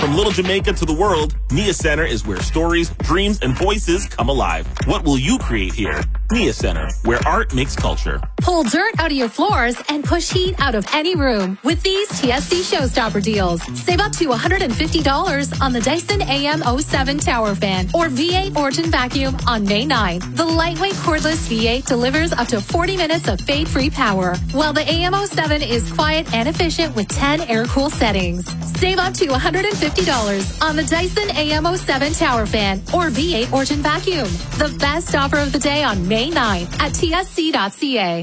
From Little Jamaica to the world, Nia Center is where stories, dreams, and voices come alive. What will you create here? Nia Center, where art makes culture. Pull dirt out of your floors and push heat out of any room with these TSC Showstopper deals. Save up to $150 on the Dyson AM07 Tower Fan or V8 Origin Vacuum on May 9th. The lightweight cordless V8 delivers up to 40 minutes of fade-free power, while the AM07 is quiet and efficient with 10 air-cool settings. Save up to $150 on the Dyson AM07 Tower Fan or V8 Origin Vacuum. The best offer of the day on May 9th at tsc.ca.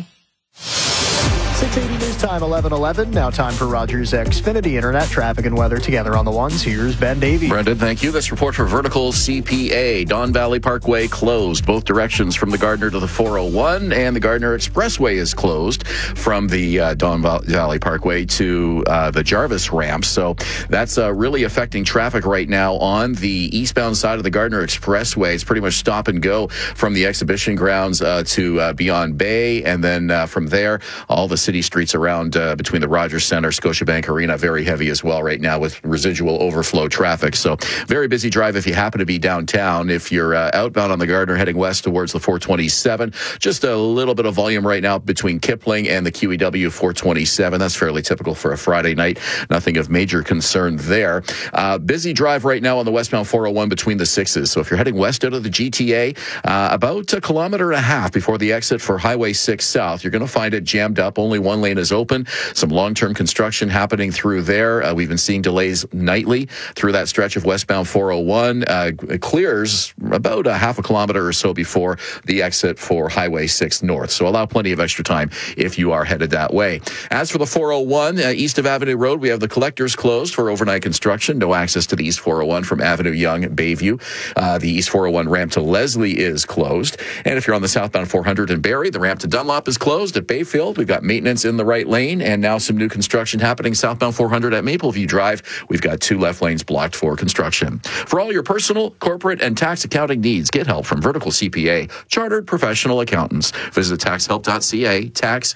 680 News Time, 11:11. Now time for Rogers Xfinity Internet traffic and weather together on the ones. Here's Ben Davey. Brendan, thank you. This report for Vertical CPA. Don Valley Parkway closed both directions from the Gardner to the 401, and the Gardner Expressway is closed from the Don Valley Parkway to the Jarvis ramp. So that's really affecting traffic right now on the eastbound side of the Gardner Expressway. It's pretty much stop and go from the exhibition grounds to Beyond Bay, and then from there, all the city streets around between the Rogers Center, Scotiabank Arena, very heavy as well right now with residual overflow traffic. So very busy drive if you happen to be downtown. If you're outbound on the Gardner heading west towards the 427, just a little bit of volume right now between Kipling and the QEW 427. That's fairly typical for a Friday night. Nothing of major concern there. Busy drive right now on the westbound 401 between the sixes. So if you're heading west out of the GTA, about a kilometer and a half before the exit for Highway 6 South, you're going to find it jammed up. Only one lane is open. Some long-term construction happening through there. We've been seeing delays nightly through that stretch of westbound 401. It clears about a half a kilometer or so before the exit for Highway 6 North. So allow plenty of extra time if you are headed that way. As for the 401, east of Avenue Road, we have the collectors closed for overnight construction. No access to the East 401 from Avenue Young, Bayview. The East 401 ramp to Leslie is closed. And if you're on the southbound 400 in Barrie, the ramp to Dunlop is closed. At Bayfield, we've got maintenance in the right lane, and now some new construction happening southbound 400 at Mapleview Drive. We've got two left lanes blocked for construction. For all your personal, corporate, and tax accounting needs, get help from Vertical CPA, chartered professional accountants. Visit taxhelp.ca,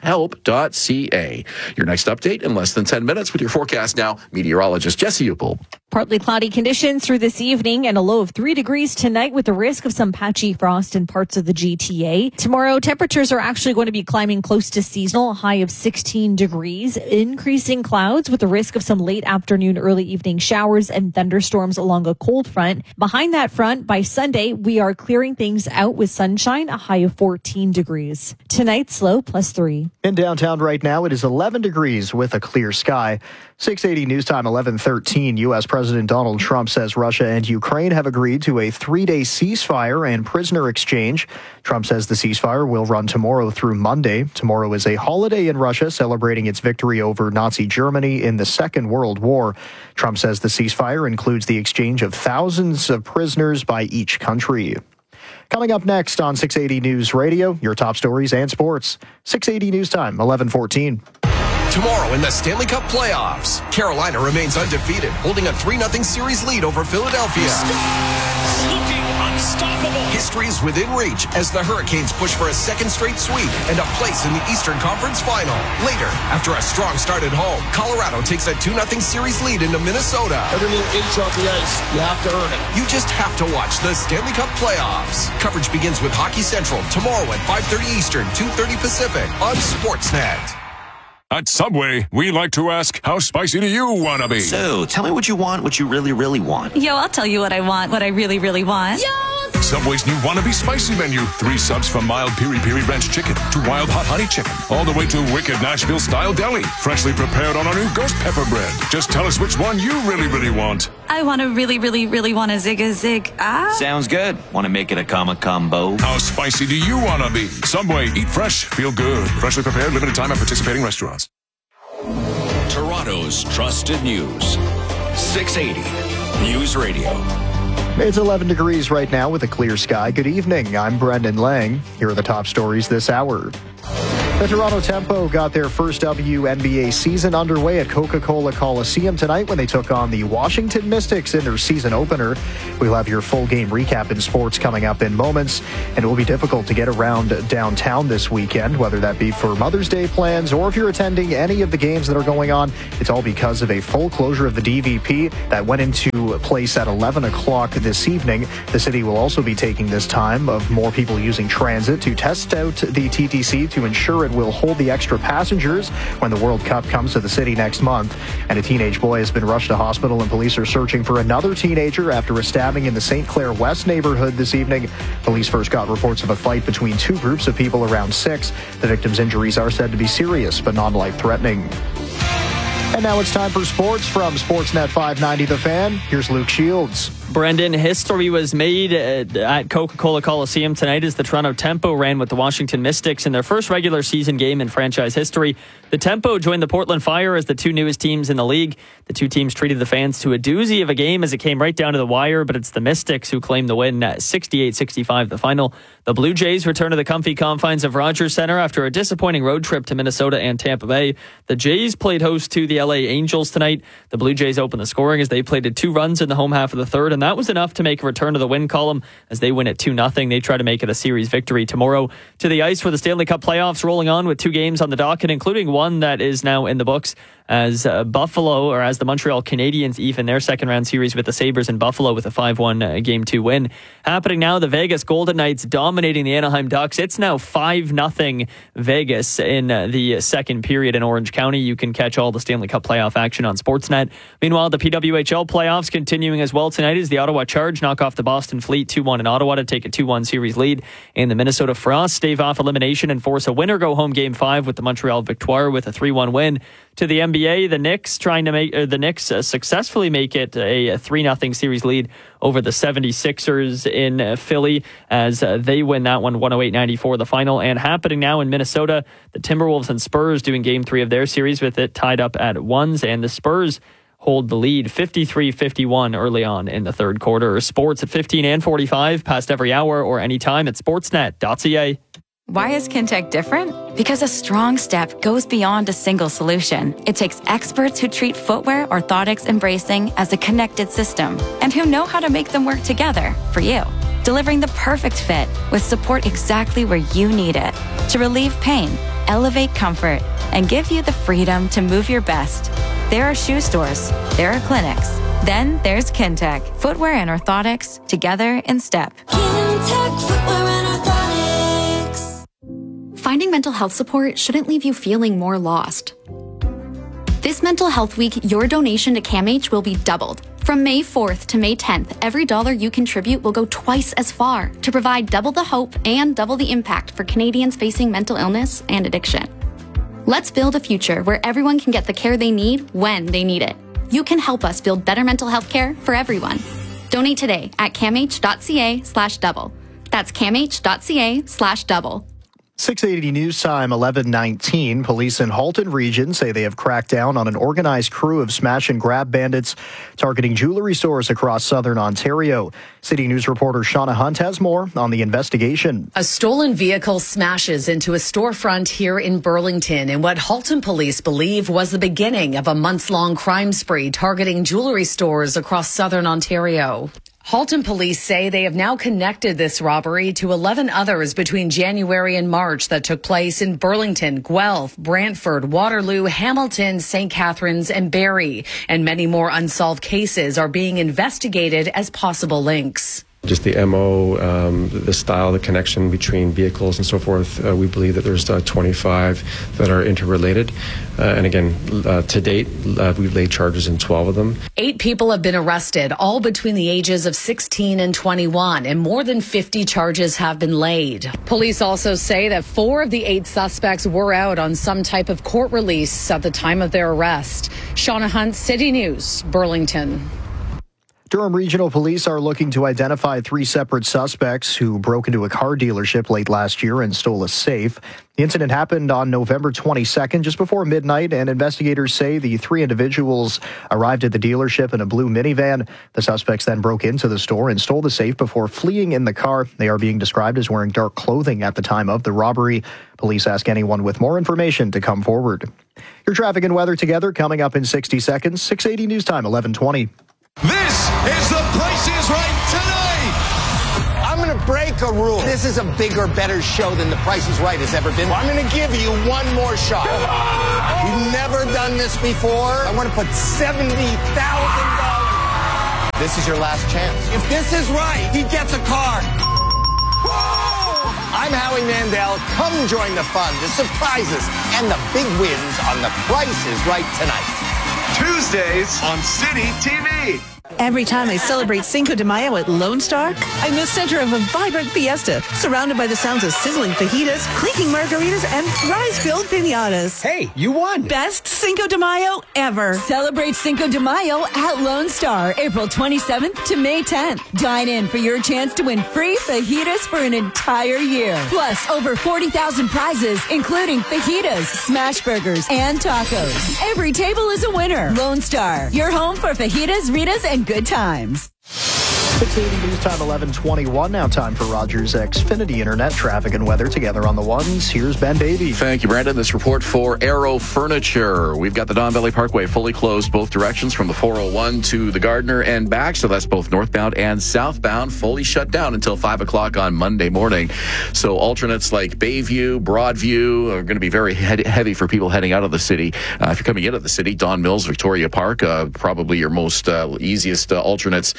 taxhelp.ca. Your next update in less than 10 minutes with your forecast now, meteorologist Jesse Uppel. Partly cloudy conditions through this evening and a low of 3 degrees tonight with the risk of some patchy frost in parts of the GTA. Tomorrow, temperatures are actually going to be climbing close to seasonal, a high of 16 degrees. Increasing clouds with the risk of some late afternoon, early evening showers and thunderstorms along a cold front. Behind that front, by Sunday, we are clearing things out with sunshine, a high of 14 degrees. Tonight's low, +3. In downtown right now, it is 11 degrees with a clear sky. 680 News Time, 11:13. U.S. President Donald Trump says Russia and Ukraine have agreed to a 3-day ceasefire and prisoner exchange. Trump says the ceasefire will run tomorrow through Monday. Tomorrow is a holiday in Russia celebrating its victory over Nazi Germany in the Second World War. Trump says the ceasefire includes the exchange of thousands of prisoners by each country. Coming up next on 680 News Radio, your top stories and sports. 680 News Time, 11:14. Tomorrow in the Stanley Cup playoffs, Carolina remains undefeated, holding a 3-0 series lead over Philadelphia. Looking unstoppable. History is within reach as the Hurricanes push for a second straight sweep and a place in the Eastern Conference Final. Later, after a strong start at home, Colorado takes a 2-0 series lead into Minnesota. Every little inch on the ice, you have to earn it. You just have to watch the Stanley Cup playoffs. Coverage begins with Hockey Central tomorrow at 5:30 Eastern, 2:30 Pacific on Sportsnet. At Subway, we like to ask, how spicy do you want to be? So, tell me what you want, what you really, really want. Yo, I'll tell you what I want, what I really, really want. Yo! Subway's new Wannabe Spicy menu. 3 subs from mild piri-piri ranch chicken to wild hot honey chicken, all the way to wicked Nashville-style deli. Freshly prepared on our new ghost pepper bread. Just tell us which one you really, really want. I want to really, really, really want a zig. Sounds good. Want to make it a combo? How spicy do you want to be? Subway, eat fresh, feel good. Freshly prepared, limited time at participating restaurants. Toronto's trusted news. 680 News Radio. It's 11 degrees right now with a clear sky. Good evening. I'm Brendan Lang. Here are the top stories this hour. The Toronto Tempo got their first WNBA season underway at Coca-Cola Coliseum tonight when they took on the Washington Mystics in their season opener. We'll have your full game recap in sports coming up in moments, and it will be difficult to get around downtown this weekend, whether that be for Mother's Day plans or if you're attending any of the games that are going on. It's all because of a full closure of the DVP that went into place at 11 o'clock this evening. The city will also be taking this time of more people using transit to test out the TTC to ensure it will hold the extra passengers when the World Cup comes to the city next month. And a teenage boy has been rushed to hospital, and police are searching for another teenager after a stabbing in the St. Clair West neighborhood this evening. Police first got reports of a fight between two groups of people around 6. The victim's injuries are said to be serious but not life-threatening. And now it's time for sports from Sportsnet 590 The Fan. Here's Luke Shields. Brendan, history was made at Coca-Cola Coliseum tonight as the Toronto Tempo ran with the Washington Mystics in their first regular season game in franchise history. The Tempo joined the Portland Fire as the two newest teams in the league. The two teams treated the fans to a doozy of a game as it came right down to the wire, but it's the Mystics who claimed the win at 68-65 the final. The Blue Jays return to the comfy confines of Rogers Center after a disappointing road trip to Minnesota and Tampa Bay. The Jays played host to the LA Angels tonight. The Blue Jays opened the scoring as they plated 2 runs in the home half of the third, and that was enough to make a return to the win column as they win at 2-0. They try to make it a series victory tomorrow. To the ice for the Stanley Cup playoffs rolling on with 2 games on the docket, including one that is now in the books as Buffalo, or as the Montreal Canadiens even their second round series with the Sabres in Buffalo with a 5-1 Game 2 win. Happening now, the Vegas Golden Knights dominating the Anaheim Ducks. It's now 5-0 Vegas in the second period in Orange County. You can catch all the Stanley Cup playoff action on Sportsnet. Meanwhile, the PWHL playoffs continuing as well tonight as the Ottawa Charge knock off the Boston Fleet 2-1 in Ottawa to take a 2-1 series lead. And the Minnesota Frost stave off elimination and force a winner-go-home Game 5 with the Montreal Victoire with a 3-1 win. To the NBA, the Knicks successfully make it a 3-0 series lead over the 76ers in Philly as they win that one 108-94 the final. And happening now in Minnesota, the Timberwolves and Spurs doing Game 3 of their series with it tied up at 1s, and the Spurs hold the lead 53-51 early on in the third quarter. Sports at 15 and 45 past every hour or anytime at sportsnet.ca. Why is Kintec different? Because a strong step goes beyond a single solution. It takes experts who treat footwear, orthotics, and bracing as a connected system and who know how to make them work together for you. Delivering the perfect fit with support exactly where you need it to relieve pain, elevate comfort, and give you the freedom to move your best. There are shoe stores. There are clinics. Then there's Kintec. Footwear and orthotics together in step. Kintec Footwear and Orthotics. Finding mental health support shouldn't leave you feeling more lost. This Mental Health Week, your donation to CAMH will be doubled. From May 4th to May 10th, every dollar you contribute will go twice as far to provide double the hope and double the impact for Canadians facing mental illness and addiction. Let's build a future where everyone can get the care they need when they need it. You can help us build better mental health care for everyone. Donate today at camh.ca/double. That's camh.ca/double. 680 News Time, 11:19. Police in Halton region say they have cracked down on an organized crew of smash and grab bandits targeting jewelry stores across southern Ontario. City News reporter Shauna Hunt has more on the investigation. A stolen vehicle smashes into a storefront here in Burlington in what Halton police believe was the beginning of a months-long crime spree targeting jewelry stores across southern Ontario. Halton police say they have now connected this robbery to 11 others between January and March that took place in Burlington, Guelph, Brantford, Waterloo, Hamilton, St. Catharines, and Barrie. And many more unsolved cases are being investigated as possible links. Just the MO, the style, the connection between vehicles and so forth, we believe that there's 25 that are interrelated. And again, to date, we've laid charges in 12 of them. 8 people have been arrested, all between the ages of 16 and 21, and more than 50 charges have been laid. Police also say that 4 of the 8 suspects were out on some type of court release at the time of their arrest. Shauna Hunt, City News, Burlington. Durham Regional Police are looking to identify 3 separate suspects who broke into a car dealership late last year and stole a safe. The incident happened on November 22nd, just before midnight, and investigators say the 3 individuals arrived at the dealership in a blue minivan. The suspects then broke into the store and stole the safe before fleeing in the car. They are being described as wearing dark clothing at the time of the robbery. Police ask anyone with more information to come forward. Your traffic and weather together coming up in 60 seconds. 680 News Time, 11:20. This is The Price is Right tonight. I'm going to break a rule. This is a bigger, better show than The Price is Right has ever been. I'm going to give you one more shot. We've never done this before. I want to put $70,000. This is your last chance. If this is right, he gets a car. Whoa! I'm Howie Mandel. Come join the fun, the surprises, and the big wins on The Price is Right tonight. Tuesdays on City TV. Every time I celebrate Cinco de Mayo at Lone Star, I'm the center of a vibrant fiesta, surrounded by the sounds of sizzling fajitas, clinking margaritas, and fries-filled piñatas. Hey, you won! Best Cinco de Mayo ever. Celebrate Cinco de Mayo at Lone Star, April 27th to May 10th. Dine in for your chance to win free fajitas for an entire year. Plus, over 40,000 prizes, including fajitas, smash burgers, and tacos. Every table is a winner. Lone Star, your home for fajitas, ritas, and good times. 680 News Time, 11:21. Now time for Rogers Xfinity Internet traffic and weather together on the ones. Here's Ben Davey. Thank you, Brandon. This report for Aero Furniture. We've got the Don Valley Parkway fully closed both directions from the 401 to the Gardner and back. So that's both northbound and southbound, fully shut down until 5 o'clock on Monday morning. So alternates like Bayview, Broadview are going to be very heavy for people heading out of the city. If you're coming into the city, Don Mills, Victoria Park, probably your most easiest alternates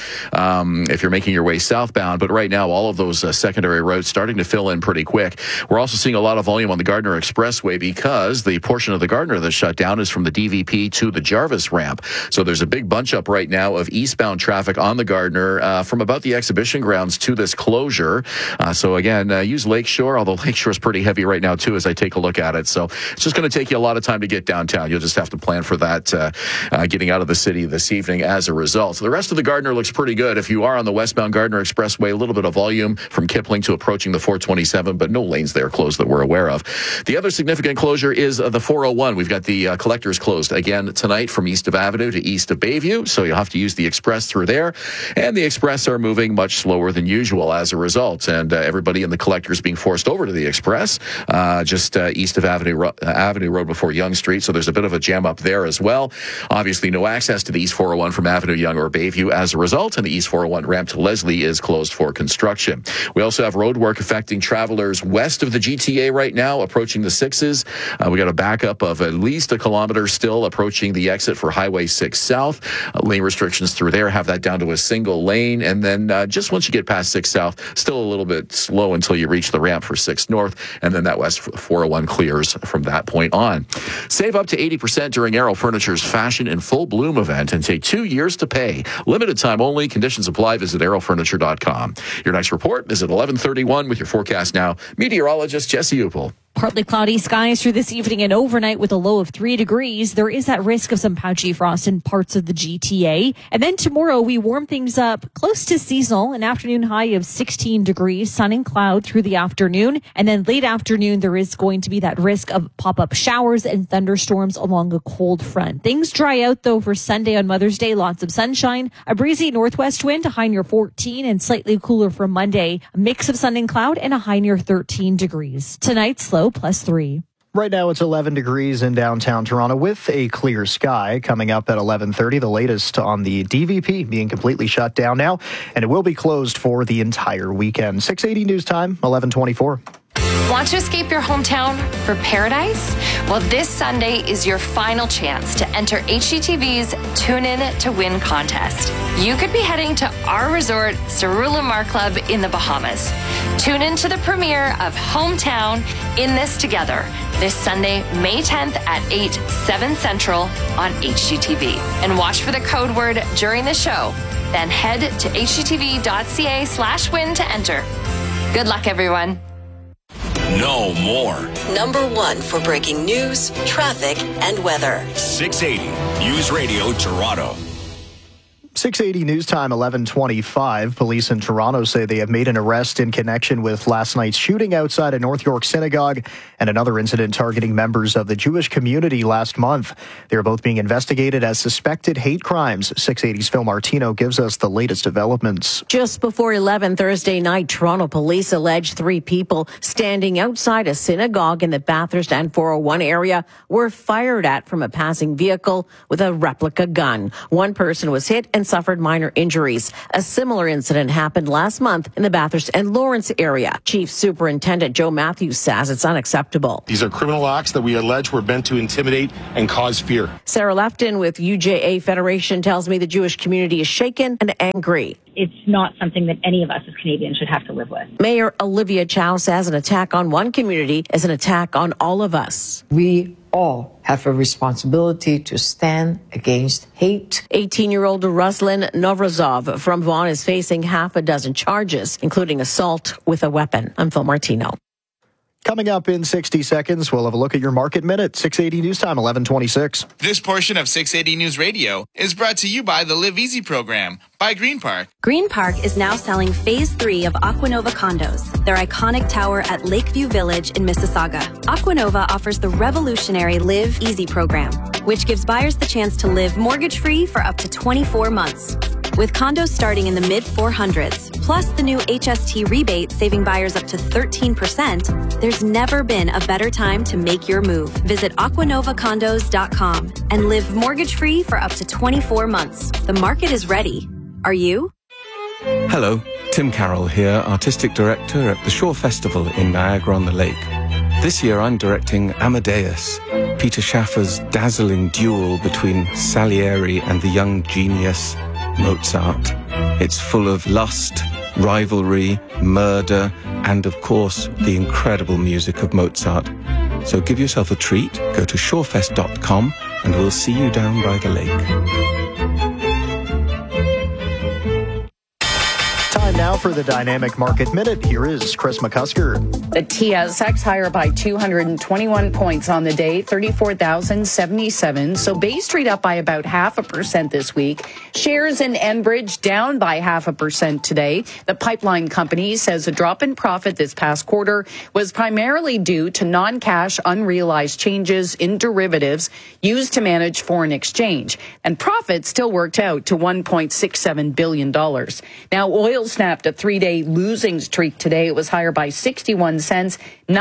if you're making your way southbound. But right now, all of those secondary roads starting to fill in pretty quick. We're also seeing a lot of volume on the Gardner Expressway because the portion of the Gardner that's shut down is from the DVP to the Jarvis ramp. So there's a big bunch up right now of eastbound traffic on the Gardner from about the exhibition grounds to this closure. So again, use Lakeshore, although Lakeshore is pretty heavy right now too as I take a look at it. So it's just going to take you a lot of time to get downtown. You'll just have to plan for that getting out of the city this evening as a result. So the rest of the Gardner looks pretty good. If you are on the westbound Gardner Expressway, a little bit of volume from Kipling to approaching the 427, but no lanes there closed that we're aware of. The other significant closure is the 401. We've got the collectors closed again tonight from east of Avenue to east of Bayview, so you'll have to use the Express through there. And the Express are moving much slower than usual as a result, and everybody in the collectors being forced over to the Express, just east of Avenue Road before Yonge Street, so there's a bit of a jam up there as well. Obviously, no access to the East 401 from Avenue Yonge or Bayview as a result, and the East 401 ramp to Leslie is closed for construction. We also have road work affecting travelers west of the GTA right now, approaching the 6s. We got a backup of at least a kilometer still approaching the exit for Highway 6 South. Lane restrictions through there have that down to a single lane. And then just once you get past 6 South, still a little bit slow until you reach the ramp for 6 North. And then that West 401 clears from that point on. Save up to 80% during Aero Furniture's Fashion in Full Bloom event and take 2 years to pay. Limited time only. Conditions apply. Visit aerofurniture.com. Your next report is at 11:31 with your forecast now. Meteorologist Jesse Uppel. Partly cloudy skies through this evening and overnight with a low of 3 degrees. There is that risk of some patchy frost in parts of the GTA. And then tomorrow we warm things up close to seasonal, an afternoon high of 16 degrees, sun and cloud through the afternoon. And then late afternoon, there is going to be that risk of pop-up showers and thunderstorms along a cold front. Things dry out though for Sunday on Mother's Day, lots of sunshine, a breezy northwest wind, a high near 14 and slightly cooler for Monday, a mix of sun and cloud and a high near 13 degrees. Tonight's low +3. Right now it's 11 degrees in downtown Toronto with a clear sky. Coming up at 11:30, the latest on the DVP being completely shut down now, and it will be closed for the entire weekend. 680 News Time, 11:24. Want to escape your hometown for paradise? Well, this Sunday is your final chance to enter HGTV's Tune In to Win contest. You could be heading to our resort, Cerula Mar Club in the Bahamas. Tune in to the premiere of Hometown In This Together this Sunday, May 10th at 8, 7 Central on HGTV. And watch for the code word during the show. Then head to hgtv.ca/win to enter. Good luck, everyone. No more. Number 1 for breaking news, traffic, and weather. 680 News Radio Toronto. 680 News Time, 11:25. Police in Toronto say they have made an arrest in connection with last night's shooting outside a North York synagogue and another incident targeting members of the Jewish community last month. They are both being investigated as suspected hate crimes. 680's Phil Martino gives us the latest developments. Just before 11 Thursday night, Toronto police allege 3 people standing outside a synagogue in the Bathurst and 401 area were fired at from a passing vehicle with a replica gun. One person was hit and suffered minor injuries. A similar incident happened last month in the Bathurst and Lawrence area. Chief Superintendent Joe Matthews says it's unacceptable. These are criminal acts that we allege were meant to intimidate and cause fear. Sarah Lefton with UJA Federation tells me the Jewish community is shaken and angry. It's not something that any of us as Canadians should have to live with. Mayor Olivia Chow says an attack on one community is an attack on all of us. We all have a responsibility to stand against hate. 18-year-old Ruslan Novrazov from Vaughan is facing half a dozen charges, including assault with a weapon. I'm Phil Martino. Coming up in 60 seconds, we'll have a look at your market minute. 680 News Time, 11:26. This portion of 680 News Radio is brought to you by the Live Easy program by Green Park. Green Park is now selling Phase 3 of Aquanova condos, their iconic tower at Lakeview Village in Mississauga. Aquanova offers the revolutionary Live Easy program, which gives buyers the chance to live mortgage-free for up to 24 months. With condos starting in the mid-400s, plus the new HST rebate saving buyers up to 13%, there's never been a better time to make your move. Visit aquanovacondos.com and live mortgage-free for up to 24 months. The market is ready. Are you? Hello, Tim Carroll here, Artistic Director at the Shore Festival in Niagara-on-the-Lake. This year I'm directing Amadeus, Peter Schaffer's dazzling duel between Salieri and the young genius Mozart. It's full of lust, rivalry, murder, and of course, the incredible music of Mozart. So give yourself a treat, go to shorefest.com, and we'll see you down by the lake. Time now for the Dynamic Market Minute. Here is Chris McCusker. The TSX higher by 221 points on the day, 34,077. So Bay Street up by about 0.5% this week. Shares in Enbridge down by 0.5% today. The pipeline company says a drop in profit this past quarter was primarily due to non-cash unrealized changes in derivatives used to manage foreign exchange. And profit still worked out to $1.67 billion. Now, oil snapped a 3-day losing streak today. It was higher by 61 cents,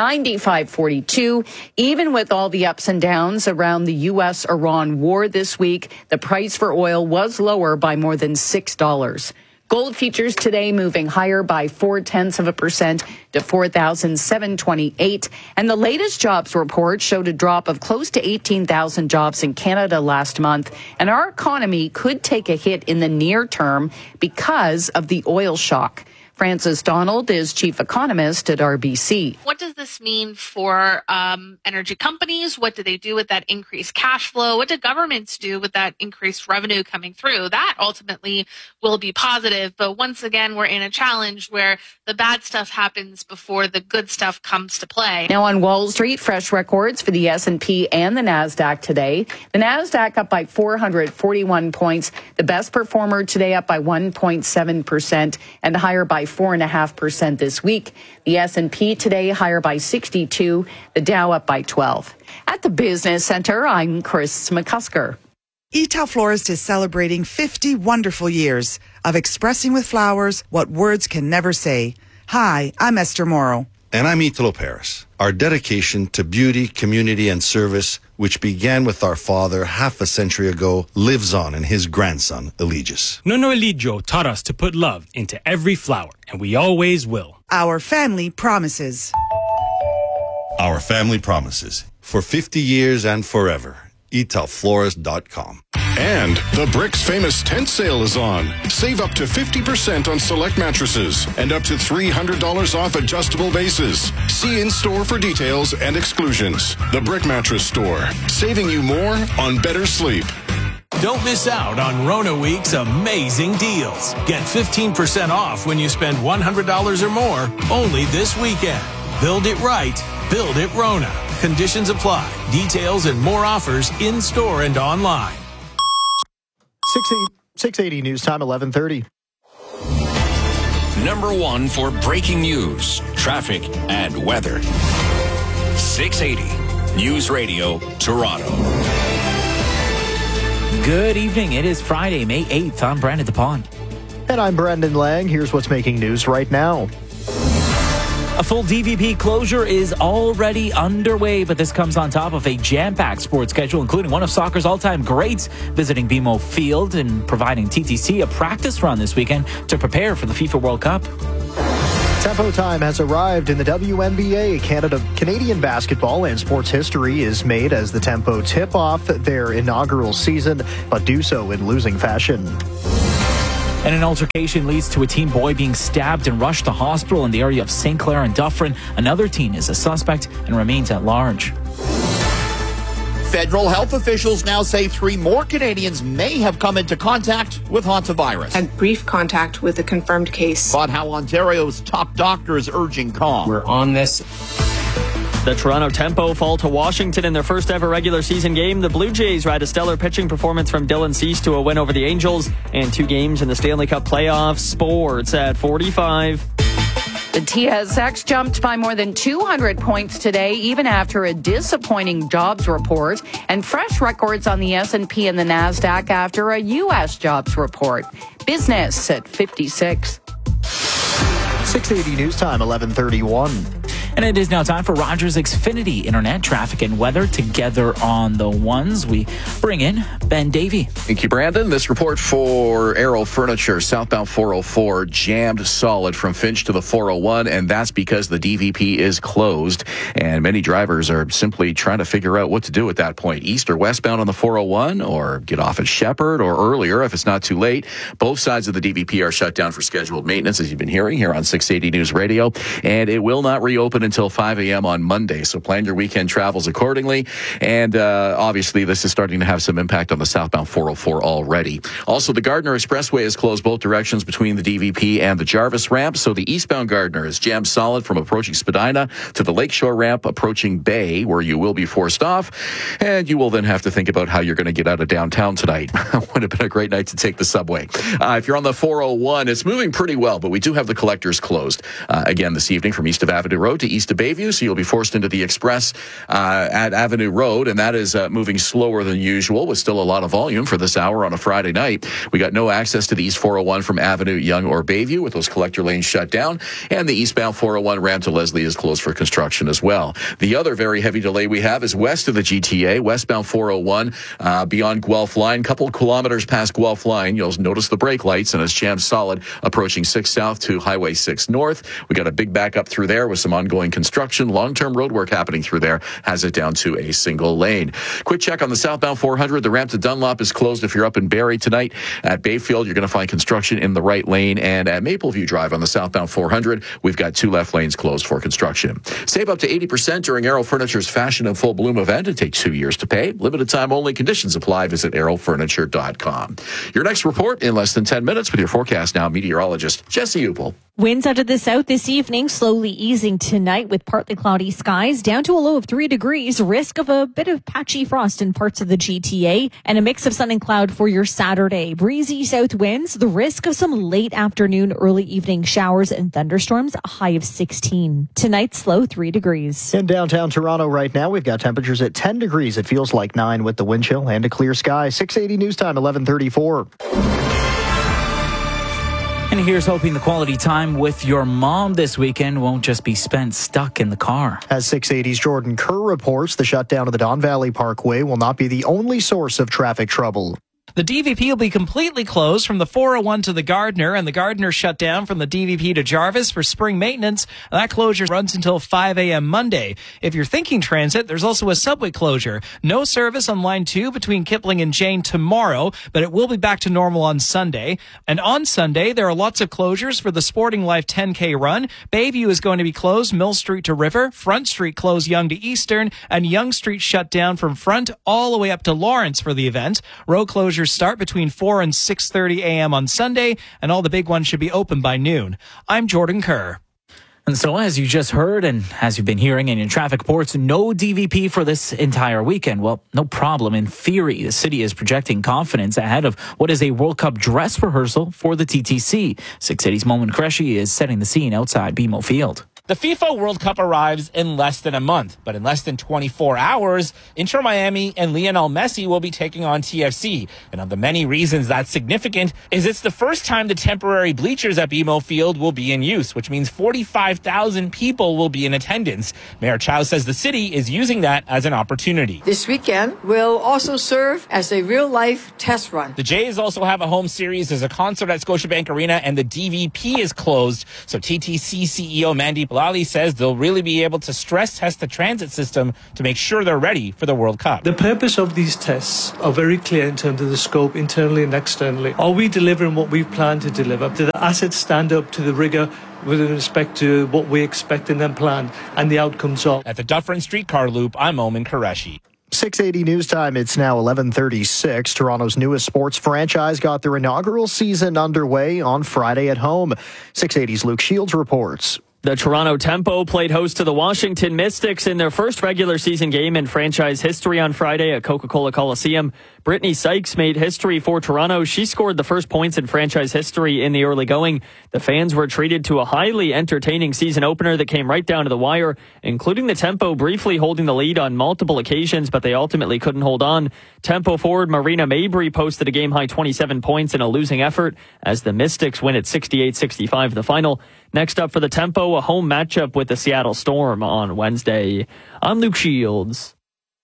95.42. Even with all the ups and downs around the U.S.-Iran war this week, the price for oil was lower by more than $6. Gold futures today moving higher by 0.4% to 4,728. And the latest jobs report showed a drop of close to 18,000 jobs in Canada last month. And our economy could take a hit in the near term because of the oil shock. Frances Donald is chief economist at RBC. What does this mean for energy companies? What do they do with that increased cash flow? What do governments do with that increased revenue coming through? That ultimately will be positive. But once again, we're in a challenge where the bad stuff happens before the good stuff comes to play. Now on Wall Street, fresh records for the S&P and the NASDAQ today. The NASDAQ up by 441 points. The best performer today up by 1.7% and higher by 4.5% this week. The S&P today higher by 62, the Dow up by 12. At the Business Center, I'm Chris McCusker. Ital Florist is celebrating 50 wonderful years of expressing with flowers what words can never say. Hi, I'm Esther Morrow. And I'm Italo Paris. Our dedication to beauty, community, and service, which began with our father half a century ago, lives on in his grandson, Eligius. Nono Eligio taught us to put love into every flower, and we always will. Our family promises. Our family promises. For 50 years and forever. italflorist.com. And the Bricks famous tent sale is on. Save up to 50% on select mattresses and up to $300 off adjustable bases. See in-store for details and exclusions. The Brick Mattress Store, saving you more on better sleep. Don't miss out on Rona Week's amazing deals. Get 15% off when you spend $100 or more only this weekend. Build it right. Build it Rona. Conditions apply. Details and more offers in-store and online. 680 News Time, 11:30. Number one for breaking news, traffic, and weather. 680 News Radio, Toronto. Good evening. It is Friday, May 8th. I'm Brandon DePond. And I'm Brendan Lang. Here's what's making news right now. A full DVP closure is already underway, but this comes on top of a jam-packed sports schedule, including one of soccer's all-time greats visiting BMO Field and providing TTC a practice run this weekend to prepare for the FIFA World Cup. Tempo time has arrived in the WNBA. Canadian basketball and sports history is made as the Tempo tip off their inaugural season, but do so in losing fashion. And an altercation leads to a teen boy being stabbed and rushed to hospital in the area of St. Clair and Dufferin. Another teen is a suspect and remains at large. Federal health officials now say 3 more Canadians may have come into contact with hantavirus. Had brief contact with a confirmed case. But how Ontario's top doctor is urging calm. We're on this. The Toronto Tempo fall to Washington in their first ever regular season game. The Blue Jays ride a stellar pitching performance from Dylan Cease to a win over the Angels and 2 games in the Stanley Cup playoffs. Sports at 45. The TSX jumped by more than 200 points today, even after a disappointing jobs report, and fresh records on the S&P and the NASDAQ after a U.S. jobs report. Business at 56. 680 News Time, 11:31. And it is now time for Rogers Xfinity Internet traffic and weather together on the ones. We bring in Ben Davey. Thank you, Brandon. This report for Aero Furniture, southbound 404, jammed solid from Finch to the 401, and that's because the DVP is closed, and many drivers are simply trying to figure out what to do at that point. East or westbound on the 401, or get off at Shepherd, or earlier if it's not too late. Both sides of the DVP are shut down for scheduled maintenance, as you've been hearing here on 680 News Radio, and it will not reopen until 5 a.m. on Monday. So plan your weekend travels accordingly. And obviously, this is starting to have some impact on the southbound 404 already. Also, the Gardiner Expressway is closed both directions between the DVP and the Jarvis ramp. So the eastbound Gardiner is jammed solid from approaching Spadina to the Lakeshore ramp approaching Bay, where you will be forced off. And you will then have to think about how you're going to get out of downtown tonight. Would have been a great night to take the subway. If you're on the 401, it's moving pretty well, but we do have the collectors closed again this evening from east of Avenue Road to east of Bayview, so you'll be forced into the Express at Avenue Road, and that is moving slower than usual, with still a lot of volume for this hour on a Friday night. We got no access to the East 401 from Avenue, Yonge, or Bayview, with those collector lanes shut down, and the eastbound 401 ramp to Leslie is closed for construction as well. The other very heavy delay we have is west of the GTA, westbound 401, beyond Guelph Line, couple kilometers past Guelph Line. You'll notice the brake lights, and it's jammed solid approaching 6 South to Highway 6 North. We got a big backup through there with some ongoing construction. Long-term road work happening through there has it down to a single lane. Quick check on the southbound 400. The ramp to Dunlop is closed if you're up in Barrie tonight. At Bayfield, you're going to find construction in the right lane. And at Mapleview Drive on the southbound 400, we've got 2 left lanes closed for construction. Save up to 80% during Aero Furniture's Fashion and Full Bloom event. It takes 2 years to pay. Limited time only. Conditions apply. Visit aerofurniture.com. Your next report in less than 10 minutes with your forecast now, meteorologist Jesse Upel. Winds out of the south this evening, slowly easing tonight with partly cloudy skies, down to a low of 3 degrees, risk of a bit of patchy frost in parts of the GTA, and a mix of sun and cloud for your Saturday. Breezy south winds, the risk of some late afternoon, early evening showers and thunderstorms, a high of 16. Tonight's low 3 degrees. In downtown Toronto right now, we've got temperatures at 10 degrees. It feels like 9 with the wind chill and a clear sky. 680 News Time, 11:34. And here's hoping the quality time with your mom this weekend won't just be spent stuck in the car. As 680's Jordan Kerr reports, the shutdown of the Don Valley Parkway will not be the only source of traffic trouble. The DVP will be completely closed from the 401 to the Gardiner, and the Gardiner shut down from the DVP to Jarvis for spring maintenance. That closure runs until 5 a.m. Monday. If you're thinking transit, there's also a subway closure. No service on Line 2 between Kipling and Jane tomorrow, but it will be back to normal on Sunday. And on Sunday, there are lots of closures for the Sporting Life 10K run. Bayview is going to be closed, Mill Street to River, Front Street closed Yonge to Eastern, and Yonge Street shut down from Front all the way up to Lawrence for the event. Road closures start between 4 and 6:30 a.m. on Sunday, and all the big ones should be open by noon. I'm Jordan Kerr. And so, as you just heard, and as you've been hearing in your traffic reports, no DVP for this entire weekend. Well, no problem. In theory, the city is projecting confidence ahead of what is a World Cup dress rehearsal for the TTC. 680's Momin Qureshi is setting the scene outside BMO Field. The FIFA World Cup arrives in less than a month, but in less than 24 hours, Inter Miami and Lionel Messi will be taking on TFC. And of the many reasons that's significant is it's the first time the temporary bleachers at BMO Field will be in use, which means 45,000 people will be in attendance. Mayor Chow says the city is using that as an opportunity. This weekend will also serve as a real-life test run. The Jays also have a home series. There's a concert at Scotiabank Arena, and the DVP is closed. So TTC CEO Mandeep Lally says they'll really be able to stress test the transit system to make sure they're ready for the World Cup. The purpose of these tests are very clear in terms of the scope, internally and externally. Are we delivering what we've planned to deliver? Do the assets stand up to the rigor with respect to what we expected and planned and the outcomes are? At the Dufferin Streetcar Loop, I'm Momin Qureshi. 680 news time. It's now 11:36. Toronto's newest sports franchise got their inaugural season underway on Friday at home. 680's Luke Shields reports. The Toronto Tempo played host to the Washington Mystics in their first regular season game in franchise history on Friday at Coca-Cola Coliseum. Brittany Sykes made history for Toronto. She scored the first points in franchise history in the early going. The fans were treated to a highly entertaining season opener that came right down to the wire, including the Tempo briefly holding the lead on multiple occasions, but they ultimately couldn't hold on. Tempo forward Marina Mabry posted a game-high 27 points in a losing effort as the Mystics win at 68-65 the final. Next up for the Tempo, a home matchup with the Seattle Storm on Wednesday. I'm Luke Shields.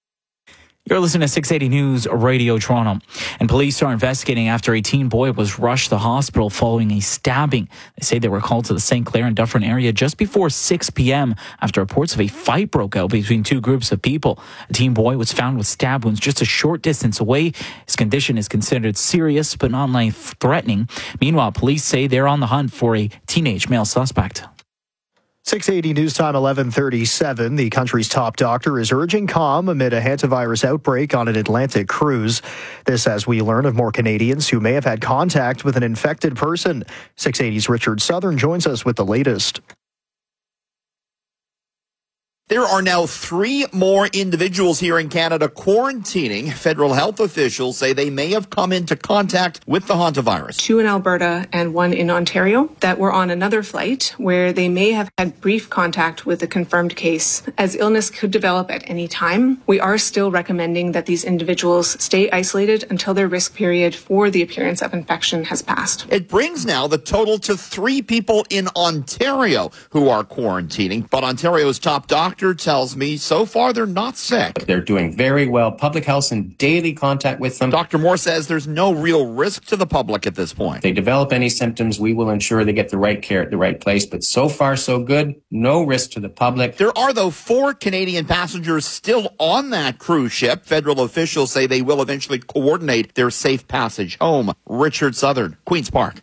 You're listening to 680 News Radio Toronto. And police are investigating after a teen boy was rushed to the hospital following a stabbing. They say they were called to the St. Clair and Dufferin area just before 6 p.m. after reports of a fight broke out between two groups of people. A teen boy was found with stab wounds just a short distance away. His condition is considered serious but not life-threatening. Meanwhile, police say they're on the hunt for a teenage male suspect. 680 news time 11:37. The country's top doctor is urging calm amid a hantavirus outbreak on an Atlantic cruise. This as we learn of more Canadians who may have had contact with an infected person. 680's Richard Southern joins us with the latest. There are now 3 more individuals here in Canada quarantining. Federal health officials say they may have come into contact with the hantavirus. 2 in Alberta and 1 in Ontario that were on another flight where they may have had brief contact with a confirmed case. As illness could develop at any time, we are still recommending that these individuals stay isolated until their risk period for the appearance of infection has passed. It brings now the total to 3 people in Ontario who are quarantining, but Ontario's top doctor tells me so far they're not sick. They're doing very well. Public health's in daily contact with them. Dr. Moore says there's no real risk to the public at this point. If they develop any symptoms, we will ensure they get the right care at the right place. But so far, so good. No risk to the public. There are, though, 4 Canadian passengers still on that cruise ship. Federal officials say they will eventually coordinate their safe passage home. Richard Southern, Queen's Park.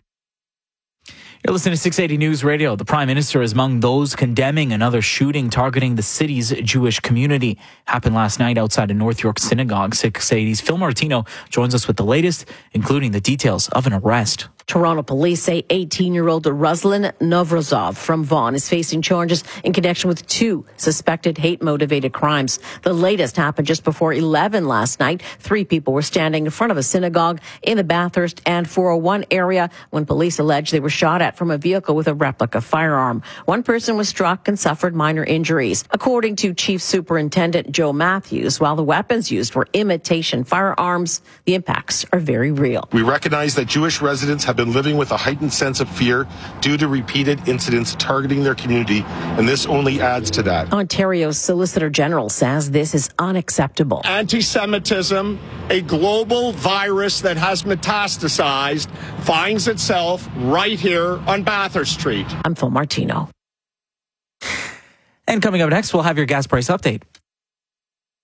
You're listening to 680 News Radio. The Prime Minister is among those condemning another shooting targeting the city's Jewish community. Happened last night outside a North York synagogue. 680's Phil Martino joins us with the latest, including the details of an arrest. Toronto police say 18-year-old Ruslan Novrazov from Vaughan is facing charges in connection with 2 suspected hate-motivated crimes. The latest happened just before 11 last night. 3 people were standing in front of a synagogue in the Bathurst and 401 area when police alleged they were shot at from a vehicle with a replica firearm. One person was struck and suffered minor injuries. According to Chief Superintendent Joe Matthews, while the weapons used were imitation firearms, the impacts are very real. We recognize that Jewish residents have been living with a heightened sense of fear due to repeated incidents targeting their community, and this only adds to that. Ontario's Solicitor General says this is unacceptable. Anti-Semitism, a global virus that has metastasized, finds itself right here on Bathurst Street. I'm Phil Martino. And coming up next, we'll have your gas price update.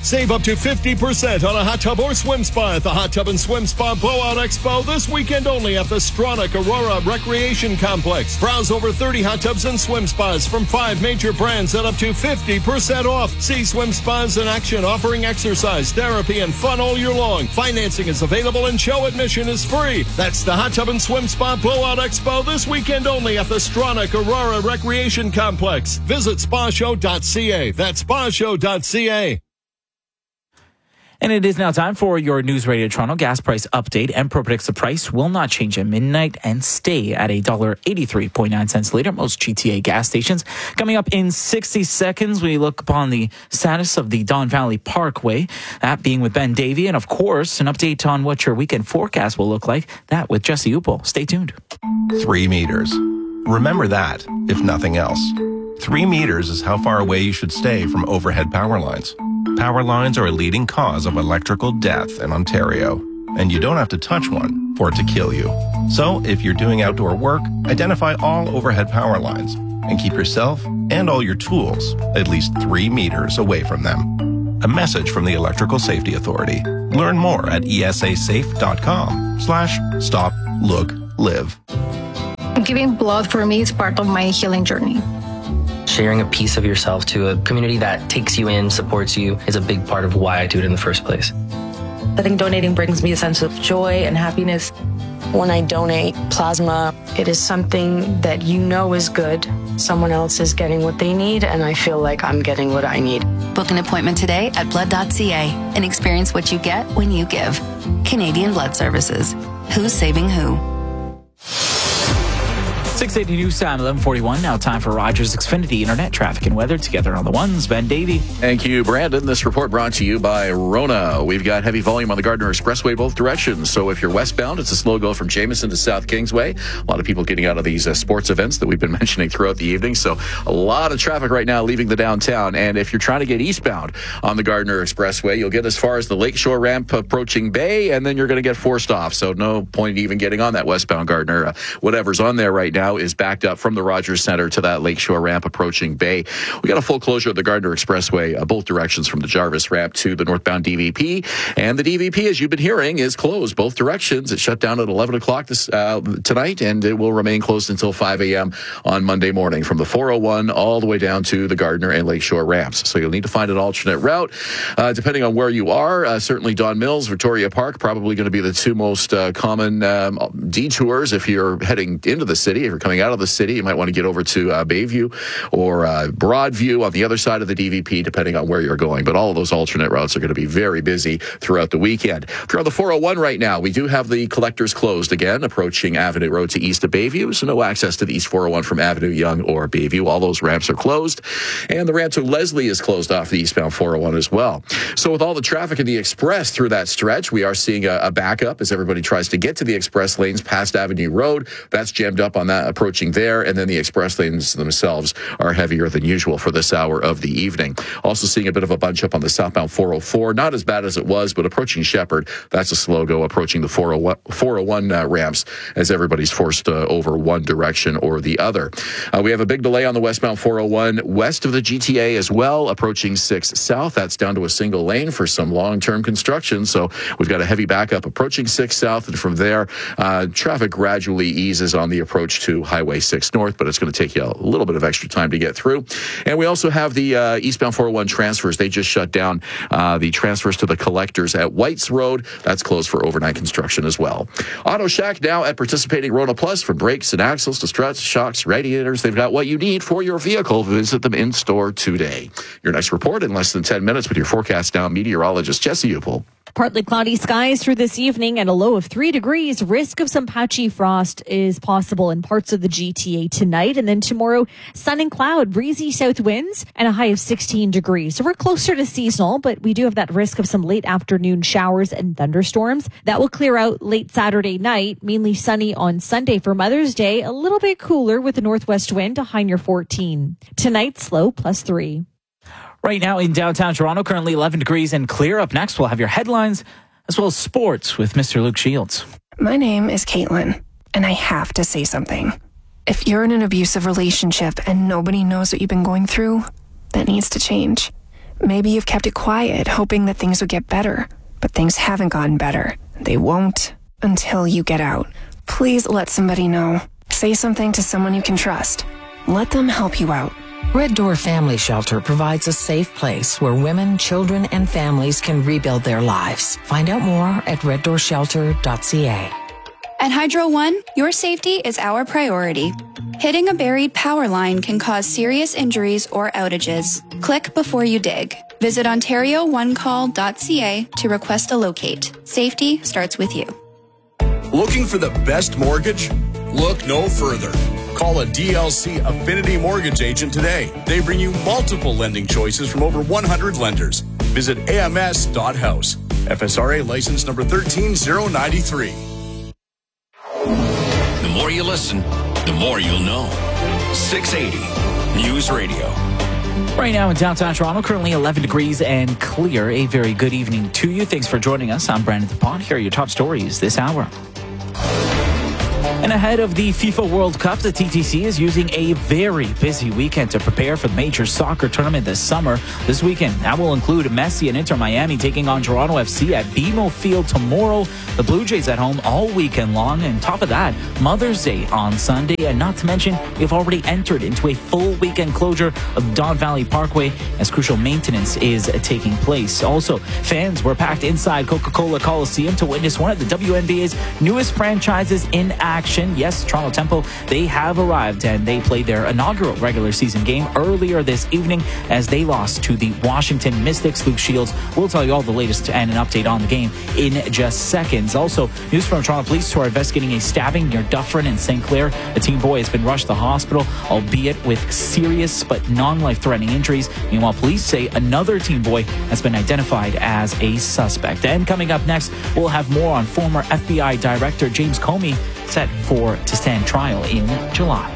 Save up to 50% on a hot tub or swim spa at the Hot Tub and Swim Spa Blowout Expo this weekend only at the Stronach Aurora Recreation Complex. Browse over 30 hot tubs and swim spas from 5 major brands at up to 50% off. See swim spas in action offering exercise, therapy, and fun all year long. Financing is available and show admission is free. That's the Hot Tub and Swim Spa Blowout Expo this weekend only at the Stronach Aurora Recreation Complex. Visit spashow.ca. That's spashow.ca. And it is now time for your News Radio Toronto gas price update. Empro predicts the price will not change at midnight and stay at $1.83.9 a liter at most GTA gas stations. Coming up in 60 seconds, we look upon the status of the Don Valley Parkway, that being with Ben Davey. And of course, an update on what your weekend forecast will look like, that with Jesse Upel. Stay tuned. 3 meters. Remember that, if nothing else. 3 meters is how far away you should stay from overhead power lines. Power lines are a leading cause of electrical death in Ontario, and you don't have to touch one for it to kill you. So, if you're doing outdoor work, identify all overhead power lines and keep yourself and all your tools at least 3 meters away from them. A message from the Electrical Safety Authority. Learn more at esasafe.com/stop-look-live. Giving blood for me is part of my healing journey. Sharing a piece of yourself to a community that takes you in, supports you, is a big part of why I do it in the first place. I think donating brings me a sense of joy and happiness. When I donate plasma, it is something that you know is good. Someone else is getting what they need, and I feel like I'm getting what I need. Book an appointment today at blood.ca and experience what you get when you give. Canadian Blood Services. Who's saving who? 680 News Time, 11:41. Now time for Rogers Xfinity Internet traffic and weather together on the ones. Ben Davey. Thank you, Brandon. This report brought to you by Rona. We've got heavy volume on the Gardner Expressway both directions. So if you're westbound, it's a slow go from Jameson to South Kingsway. A lot of people getting out of these sports events that we've been mentioning throughout the evening. So a lot of traffic right now leaving the downtown. And if you're trying to get eastbound on the Gardner Expressway, you'll get as far as the Lakeshore ramp approaching Bay, and then you're going to get forced off. So no point even getting on that westbound Gardner. Whatever's on there right now is backed up from the Rogers Center to that Lakeshore ramp approaching Bay. We got a full closure of the Gardner Expressway, both directions from the Jarvis ramp to the northbound DVP. And the DVP, as you've been hearing, is closed both directions. It shut down at 11 o'clock tonight, and it will remain closed until 5 a.m. on Monday morning from the 401 all the way down to the Gardner and Lakeshore ramps. So you'll need to find an alternate route, depending on where you are. Certainly Don Mills, Victoria Park, probably going to be the two most common detours if you're heading into the city. If you're coming out of the city, you might want to get over to Bayview or Broadview on the other side of the DVP, depending on where you're going. But all of those alternate routes are going to be very busy throughout the weekend. If you're on the 401 right now, we do have the collectors closed again, approaching Avenue Road to east of Bayview. So no access to the East 401 from Avenue Yonge or Bayview. All those ramps are closed. And the ramp to Leslie is closed off the eastbound 401 as well. So with all the traffic in the express through that stretch, we are seeing a backup as everybody tries to get to the express lanes past Avenue Road. That's jammed up on that approaching there, and then the express lanes themselves are heavier than usual for this hour of the evening. Also seeing a bit of a bunch up on the southbound 404. Not as bad as it was, but approaching Shepherd, that's a slow go approaching the 401 ramps as everybody's forced over one direction or the other. We have a big delay on the westbound 401 west of the GTA as well, approaching 6 South. That's down to a single lane for some long-term construction. So we've got a heavy backup approaching 6 South, and from there, traffic gradually eases on the approach to Highway 6 North, but it's going to take you a little bit of extra time to get through. And we also have the eastbound 401 transfers. They just shut down the transfers to the collectors at Whites Road. That's closed for overnight construction as well. Auto Shack now at participating Rona Plus for brakes and axles to struts, shocks, radiators. They've got what you need for your vehicle. Visit them in store today. Your next report in less than 10 minutes with your forecast now, meteorologist Jesse Upel. Partly cloudy skies through this evening and a low of 3 degrees. Risk of some patchy frost is possible in parts of the GTA tonight. And then tomorrow, sun and cloud, breezy south winds, and a high of 16 degrees. So we're closer to seasonal, but we do have that risk of some late afternoon showers and thunderstorms. That will clear out late Saturday night, mainly sunny on Sunday for Mother's Day. A little bit cooler with a northwest wind, a high near 14. Tonight, slow, +3. Right now in downtown Toronto, currently 11 degrees and clear. Up next, we'll have your headlines as well as sports with Mr. Luke Shields. My name is Caitlin, and I have to say something. If you're in an abusive relationship and nobody knows what you've been going through, that needs to change. Maybe you've kept it quiet, hoping that things would get better. But things haven't gotten better. They won't until you get out. Please let somebody know. Say something to someone you can trust. Let them help you out. Red Door Family Shelter provides a safe place where women, children, and families can rebuild their lives. Find out more at reddoorshelter.ca. At Hydro One, your safety is our priority. Hitting a buried power line can cause serious injuries or outages. Click before you dig. Visit OntarioOneCall.ca to request a locate. Safety starts with you. Looking for the best mortgage? Look no further. Call a DLC Affinity Mortgage agent today. They bring you multiple lending choices from over 100 lenders. Visit ams.house. FSRA license number 13093. The more you listen, the more you'll know. 680 News Radio. Right now in downtown Toronto, currently 11 degrees and clear. A very good evening to you. Thanks for joining us. I'm Brandon DuPont. Here are your top stories this hour. And ahead of the FIFA World Cup, the TTC is using a very busy weekend to prepare for the major soccer tournament this summer. This weekend, that will include Messi and Inter Miami taking on Toronto FC at BMO Field tomorrow. The Blue Jays at home all weekend long. And top of that, Mother's Day on Sunday. And not to mention, we've already entered into a full weekend closure of Don Valley Parkway as crucial maintenance is taking place. Also, fans were packed inside Coca-Cola Coliseum to witness one of the WNBA's newest franchises in action. Yes, Toronto Tempo, they have arrived and they played their inaugural regular season game earlier this evening as they lost to the Washington Mystics. Luke Shields will tell you all the latest and an update on the game in just seconds. Also, news from Toronto Police who are investigating a stabbing near Dufferin and St. Clair. A teen boy has been rushed to the hospital, albeit with serious but non-life-threatening injuries. Meanwhile, police say another teen boy has been identified as a suspect. And coming up next, we'll have more on former FBI Director James Comey set to stand trial in July.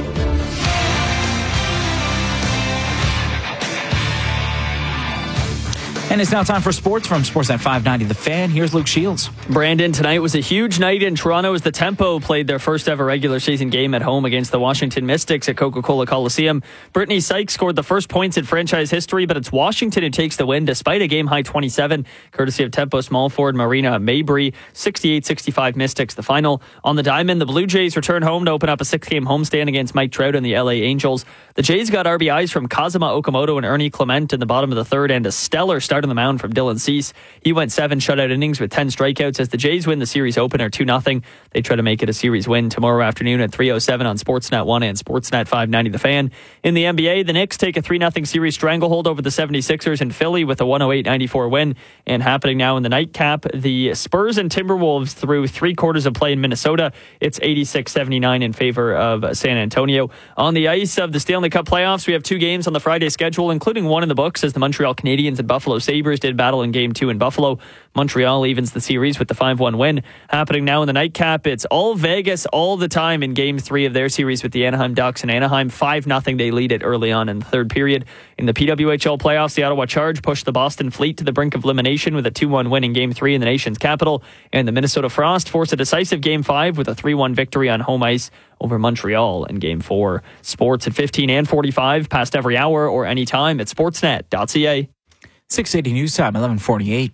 And it's now time for sports from Sportsnet 590 The Fan. Here's Luke Shields. Brandon, tonight was a huge night in Toronto as the Tempo played their first ever regular season game at home against the Washington Mystics at Coca-Cola Coliseum. Brittany Sykes scored the first points in franchise history, but it's Washington who takes the win despite a game-high 27, courtesy of Tempo small forward Marina Mabry. 68-65 Mystics, the final. On the diamond, the Blue Jays return home to open up a 6-game homestand against Mike Trout and the LA Angels. The Jays got RBIs from Kazuma Okamoto and Ernie Clement in the bottom of the third, and a stellar start on the mound from Dylan Cease. He went 7 shutout innings with 10 strikeouts as the Jays win the series opener 2-0. They try to make it a series win tomorrow afternoon at 3:07 on Sportsnet 1 and Sportsnet 590 The Fan. In the NBA, the Knicks take a 3-0 series stranglehold over the 76ers in Philly with a 108-94 win. And happening now in the nightcap, the Spurs and Timberwolves through 3 quarters of play in Minnesota. It's 86-79 in favor of San Antonio. On the ice of the Stanley Cup playoffs, we have 2 games on the Friday schedule, including one in the books as the Montreal Canadiens and Buffalo Sabres did battle in Game 2 in Buffalo. Montreal evens the series with the 5-1 win. Happening now in the nightcap, it's all Vegas all the time in Game 3 of their series with the Anaheim Ducks. And Anaheim 5-0, they lead it early on in the third period. In the PWHL playoffs, the Ottawa Charge pushed the Boston Fleet to the brink of elimination with a 2-1 win in Game 3 in the nation's capital. And the Minnesota Frost forced a decisive Game 5 with a 3-1 victory on home ice over Montreal in Game 4. Sports at 15 and 45, past every hour or anytime at sportsnet.ca. 680 News Time, 11:48.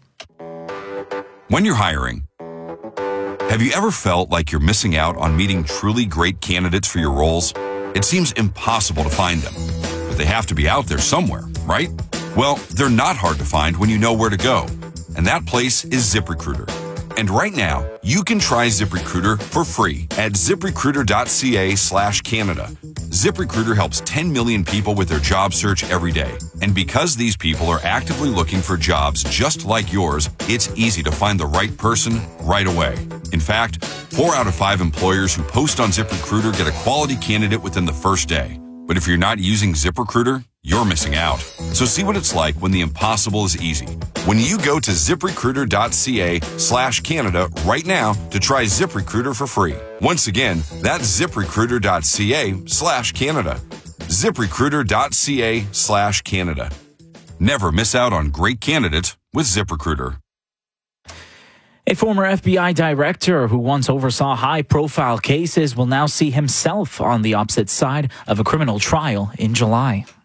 When you're hiring, have you ever felt like you're missing out on meeting truly great candidates for your roles? It seems impossible to find them, but they have to be out there somewhere, right? Well, they're not hard to find when you know where to go, and that place is ZipRecruiter. And right now, you can try ZipRecruiter for free at ziprecruiter.ca/Canada. ZipRecruiter helps 10 million people with their job search every day. And because these people are actively looking for jobs just like yours, it's easy to find the right person right away. In fact, 4 out of 5 employers who post on ZipRecruiter get a quality candidate within the first day. But if you're not using ZipRecruiter, you're missing out. So see what it's like when the impossible is easy. When you go to ziprecruiter.ca/Canada right now to try ZipRecruiter for free. Once again, that's ziprecruiter.ca/Canada. ziprecruiter.ca/Canada. Never miss out on great candidates with ZipRecruiter. A former FBI director who once oversaw high-profile cases will now see himself on the opposite side of a criminal trial in July.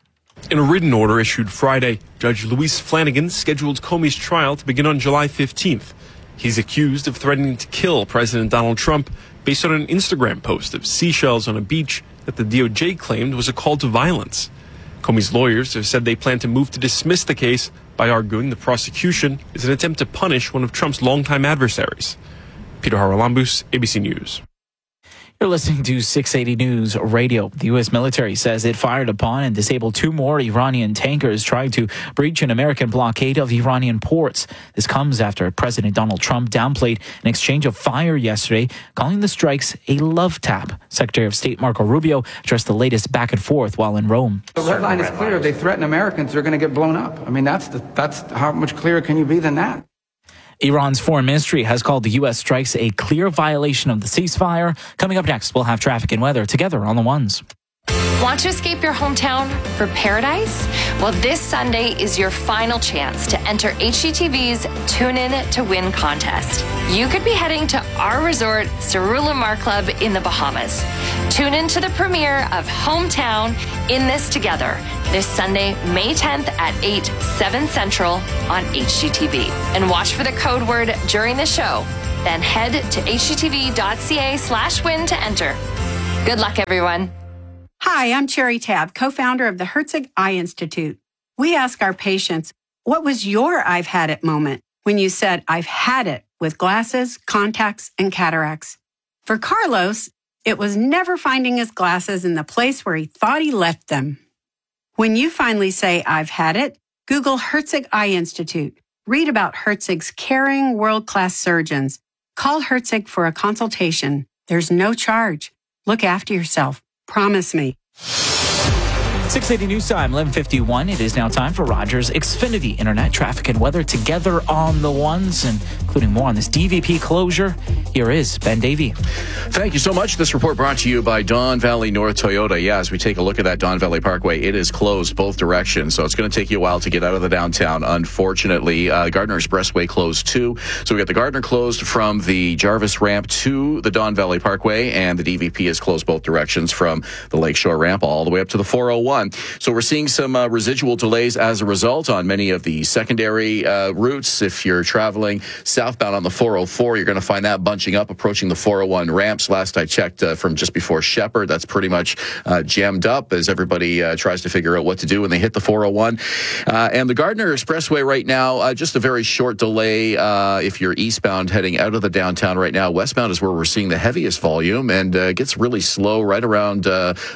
In a written order issued Friday, Judge Louise Flanagan scheduled Comey's trial to begin on July 15th. He's accused of threatening to kill President Donald Trump based on an Instagram post of seashells on a beach that the DOJ claimed was a call to violence. Comey's lawyers have said they plan to move to dismiss the case by arguing the prosecution is an attempt to punish one of Trump's longtime adversaries. Peter Haralambous, ABC News. You're listening to 680 News Radio. The U.S. military says it fired upon and disabled 2 more Iranian tankers trying to breach an American blockade of Iranian ports. This comes after President Donald Trump downplayed an exchange of fire yesterday, calling the strikes a love tap. Secretary of State Marco Rubio addressed the latest back and forth while in Rome. The red line is clear. If they threaten Americans, they're going to get blown up. I mean, that's how much clearer can you be than that? Iran's foreign ministry has called the U.S. strikes a clear violation of the ceasefire. Coming up next, we'll have traffic and weather together on the ones. Want to escape your hometown for paradise? Well, this Sunday is your final chance to enter HGTV's Tune In to Win contest. You could be heading to our resort, Cerula Mar Club in the Bahamas. Tune in to the premiere of Hometown in This Together this Sunday, May 10th at 8, 7 Central on HGTV. And watch for the code word during the show. Then head to hgtv.ca/win to enter. Good luck, everyone. Hi, I'm Cherry Tabb, co-founder of the Herzig Eye Institute. We ask our patients, what was your I've had it moment when you said, I've had it with glasses, contacts, and cataracts? For Carlos, it was never finding his glasses in the place where he thought he left them. When you finally say, I've had it, Google Herzig Eye Institute. Read about Herzig's caring, world-class surgeons. Call Herzig for a consultation. There's no charge. Look after yourself. Promise me. 680 News Time, 11:51. It is now time for Rogers Xfinity Internet traffic and weather together on the ones, and including more on this DVP closure. Here is Ben Davey. Thank you so much. This report brought to you by Don Valley North Toyota. Yeah, as we take a look at that Don Valley Parkway, it is closed both directions, so it's going to take you a while to get out of the downtown, unfortunately. Gardner Expressway closed too. So we got the Gardner closed from the Jarvis ramp to the Don Valley Parkway, and the DVP is closed both directions from the Lakeshore ramp all the way up to the 401. So we're seeing some residual delays as a result on many of the secondary routes. If you're traveling southbound on the 404, you're going to find that bunching up, approaching the 401 ramps. Last I checked from just before Shepherd, that's pretty much jammed up as everybody tries to figure out what to do when they hit the 401. And the Gardner Expressway right now, just a very short delay if you're eastbound heading out of the downtown right now. Westbound is where we're seeing the heaviest volume, and gets really slow right around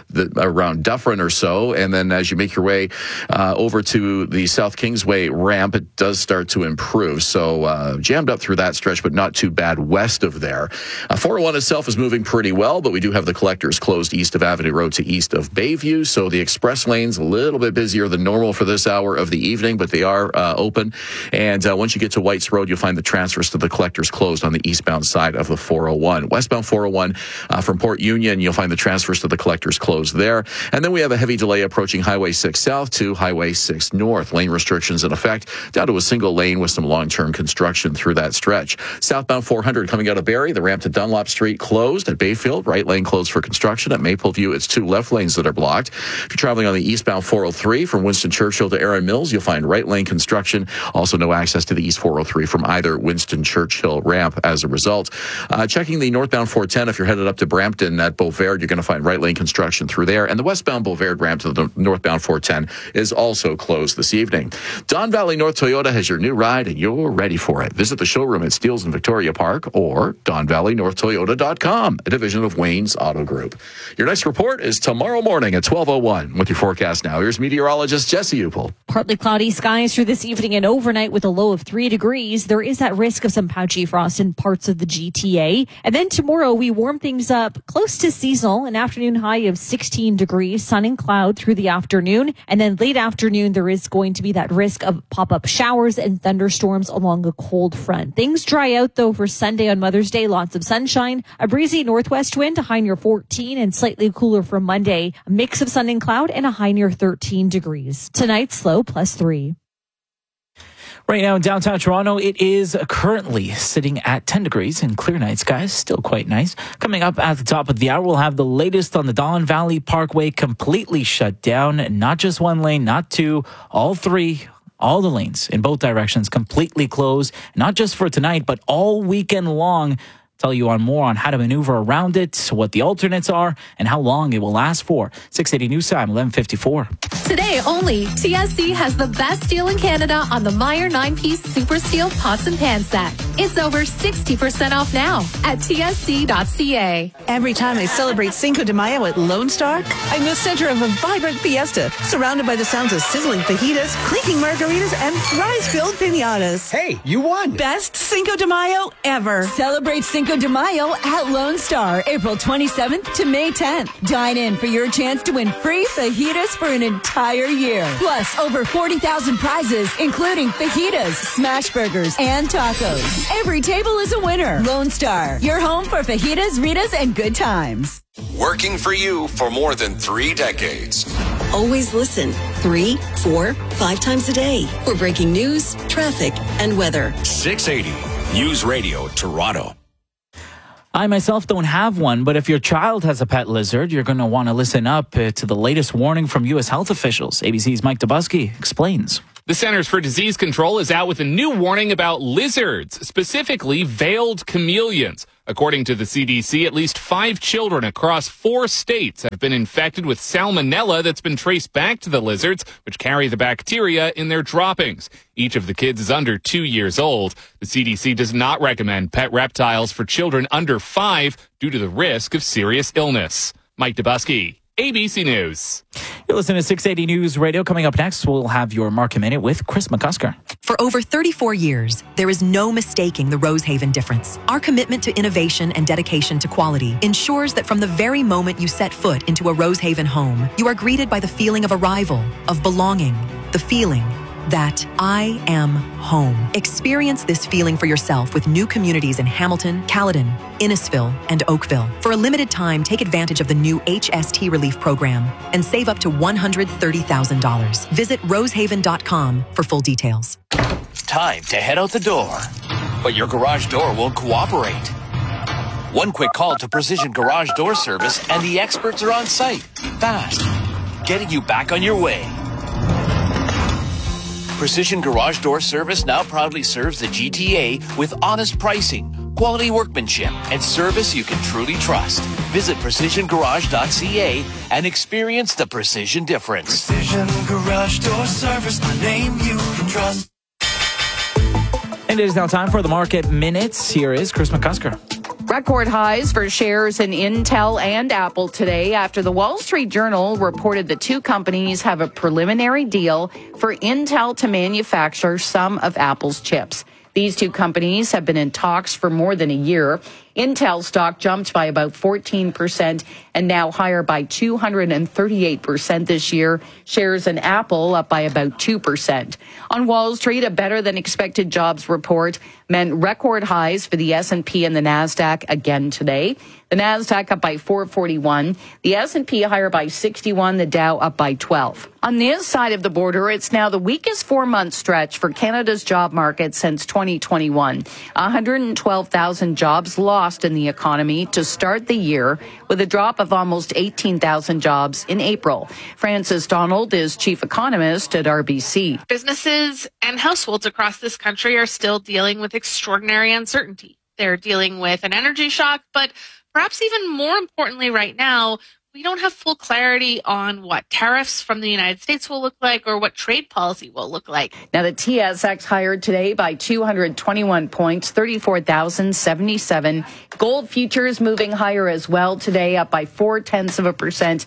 around Dufferin or so. And then as you make your way over to the South Kingsway ramp, it does start to improve. So jammed up through that stretch, but not too bad west of there. 401 itself is moving pretty well, but we do have the collectors closed east of Avenue Road to east of Bayview. So the express lanes a little bit busier than normal for this hour of the evening, but they are open. And once you get to Whites Road, you'll find the transfers to the collectors closed on the eastbound side of the 401. Westbound 401 from Port Union, you'll find the transfers to the collectors closed there. And then we have a heavy delay approaching Highway 6 South to Highway 6 North. Lane restrictions in effect down to a single lane with some long-term construction through that stretch. Southbound 400 coming out of Barrie, the ramp to Dunlop Street closed. At Bayfield, right lane closed for construction. At Mapleview, it's 2 left lanes that are blocked. If you're traveling on the eastbound 403 from Winston Churchill to Erin Mills, you'll find right lane construction. Also no access to the east 403 from either Winston Churchill ramp as a result. Checking the northbound 410, if you're headed up to Brampton at Beauvard, you're going to find right lane construction through there. And the westbound Beauvard ramp to the northbound 410 is also closed this evening. Don Valley North Toyota has your new ride, and you're ready for it. Visit the showroom at Steeles in Victoria Park or DonValleyNorthToyota.com, a division of Wayne's Auto Group. Your next report is tomorrow morning at 12:01. With your forecast now, here's meteorologist Jesse Upel. Partly cloudy skies through this evening and overnight with a low of 3 degrees. There is that risk of some patchy frost in parts of the GTA. And then tomorrow we warm things up close to seasonal, an afternoon high of 16 degrees, sun and cloud through the afternoon. And then late afternoon, there is going to be that risk of pop-up showers and thunderstorms along a cold front. Things dry out though for Sunday on Mother's Day. Lots of sunshine, a breezy northwest wind, a high near 14, and slightly cooler for Monday. A mix of sun and cloud and a high near 13 degrees. Tonight, slow +3. Right now in downtown Toronto, it is currently sitting at 10 degrees and clear night skies. Still quite nice. Coming up at the top of the hour, we'll have the latest on the Don Valley Parkway completely shut down. Not just one lane, not two, all three. All the lanes in both directions completely closed, not just for tonight, but all weekend long. Tell you more on how to maneuver around it, what the alternates are, and how long it will last for. 680 News Time, 11:54. Today only, TSC has the best deal in Canada on the Meijer 9-piece Super Steel Pots and Pan set. It's over 60% off now at tsc.ca. Every time I celebrate Cinco de Mayo at Lone Star, I'm the center of a vibrant fiesta, surrounded by the sounds of sizzling fajitas, clinking margaritas, and fries-filled piñatas. Hey, you won! Best Cinco de Mayo ever. Celebrate Cinco de Mayo at Lone Star, April 27th to May 10th. Dine in for your chance to win free fajitas for an entire year. Plus, over 40,000 prizes, including fajitas, smash burgers, and tacos. Every table is a winner. Lone Star, your home for fajitas, Ritas, and good times. Working for you for more than 3 decades. Always listen 3, 4, 5 times a day for breaking news, traffic, and weather. 680 News Radio Toronto. I myself don't have one, but if your child has a pet lizard, you're going to want to listen up to the latest warning from U.S. health officials. ABC's Mike Dubusky explains. The Centers for Disease Control is out with a new warning about lizards, specifically veiled chameleons. According to the CDC, at least 5 children across 4 states have been infected with salmonella that's been traced back to the lizards, which carry the bacteria in their droppings. Each of the kids is under 2 years old. The CDC does not recommend pet reptiles for children under 5 due to the risk of serious illness. Mike Dubusky, ABC News. You're listening to 680 News Radio. Coming up next, we'll have your Market Minute with Chris McCusker. For over 34 years, there is no mistaking the Rosehaven difference. Our commitment to innovation and dedication to quality ensures that from the very moment you set foot into a Rosehaven home, you are greeted by the feeling of arrival, of belonging, the feeling that I am home. Experience this feeling for yourself with new communities in Hamilton, Caledon, Innisfil, and Oakville. For a limited time, take advantage of the new HST Relief Program and save up to $130,000. Visit rosehaven.com for full details. Time to head out the door, but your garage door won't cooperate. One quick call to Precision Garage Door Service and the experts are on site, fast, getting you back on your way. Precision Garage Door Service now proudly serves the GTA with honest pricing, quality workmanship, and service you can truly trust. Visit precisiongarage.ca and experience the precision difference. Precision Garage Door Service, a name you can trust. And it is now time for the Market Minutes. Here is Chris McCusker. Record highs for shares in Intel and Apple today after the Wall Street Journal reported the two companies have a preliminary deal for Intel to manufacture some of Apple's chips. These two companies have been in talks for more than a year. Intel stock jumped by about 14% and now higher by 238% this year. Shares in Apple up by about 2%. On Wall Street, a better than expected jobs report meant record highs for the S&P and the NASDAQ again today. The NASDAQ up by 441, the S&P higher by 61, the Dow up by 12. On this side of the border, it's now the weakest 4-month stretch for Canada's job market since 2021. 112,000 jobs lost in the economy to start the year, with a drop of almost 18,000 jobs in April. Frances Donald is chief economist at RBC. Businesses and households across this country are still dealing with extraordinary uncertainty. They're dealing with an energy shock, but perhaps even more importantly right now, we don't have full clarity on what tariffs from the United States will look like or what trade policy will look like. Now, the TSX higher today by 221 points, 34,077. Gold futures moving higher as well today, up by 0.4%,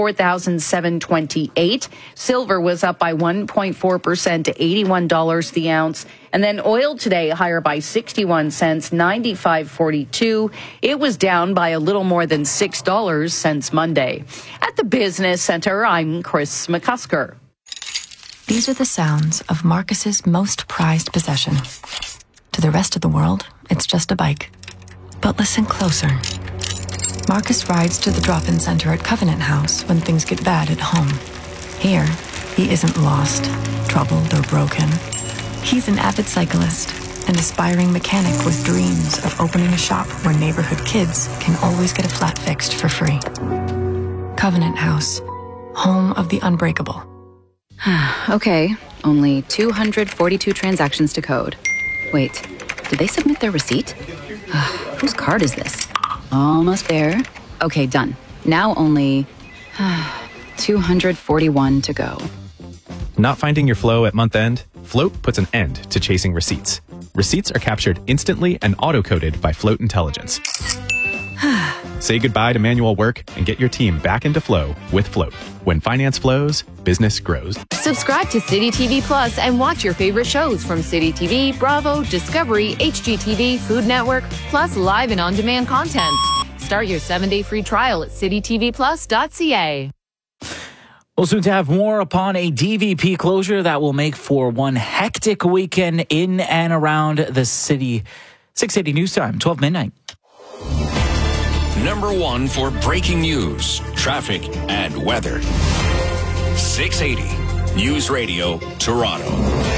4,728. Silver was up by 1.4% to $81 the ounce. And then oil today higher by 61 cents, 95.42. It was down by a little more than $6 since Monday. At the Business Center, I'm Chris McCusker. These are the sounds of Marcus's most prized possession. To the rest of the world, it's just a bike. But listen closer. Marcus rides to the drop-in center at Covenant House when things get bad at home. Here, he isn't lost, troubled, or broken. He's an avid cyclist, an aspiring mechanic with dreams of opening a shop where neighborhood kids can always get a flat fixed for free. Covenant House, home of the unbreakable. Okay, only 242 transactions to code. Wait, did they submit their receipt? Whose card is this? Almost there. Okay, done. Now only 241 to go. Not finding your flow at month end? Float puts an end to chasing receipts. Receipts are captured instantly and auto-coded by Float Intelligence. Say goodbye to manual work and get your team back into flow with Float. When finance flows, business grows. Subscribe to City TV Plus and watch your favorite shows from City TV, Bravo, Discovery, HGTV, Food Network, plus live and on-demand content. Start your 7-day free trial at citytvplus.ca. We'll soon to have more upon a DVP closure that will make for one hectic weekend in and around the city. 680 News Time, 12 midnight. Number one for breaking news, traffic, and weather. 680 News Radio, Toronto.